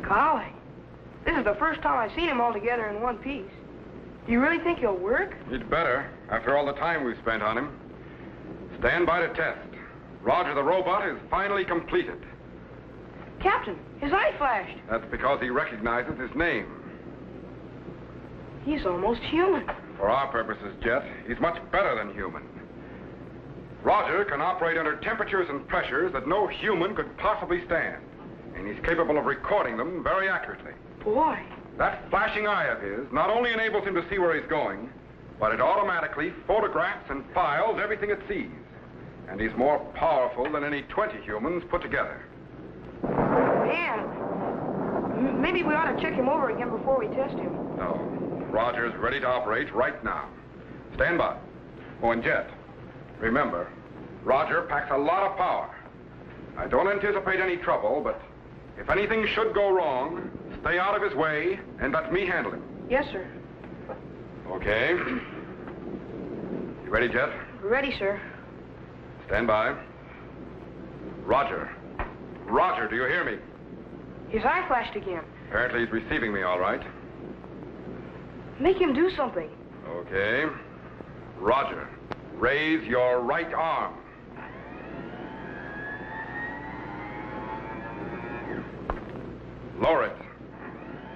Golly, this is the first time I've seen him all together in one piece. Do you really think he'll work? He'd better, after all the time we've spent on him. Stand by to test. Roger the robot is finally completed. Captain, his eye flashed. That's because he recognizes his name. He's almost human. For our purposes, Jet, he's much better than human. Roger can operate under temperatures and pressures that no human could possibly stand. And he's capable of recording them very accurately. Boy. That flashing eye of his not only enables him to see where he's going, but it automatically photographs and files everything it sees. And he's more powerful than any 20 humans put together. Man, maybe we ought to check him over again before we test him. No. Roger's ready to operate right now. Stand by. Oh, and Jet, remember, Roger packs a lot of power. I don't anticipate any trouble, but if anything should go wrong, stay out of his way and let me handle him. Yes, sir. Okay. You ready, Jet? Ready, sir. Stand by. Roger. Roger, do you hear me? His eye flashed again. Apparently he's receiving me all right. Make him do something. Okay. Roger, raise your right arm. Lower it.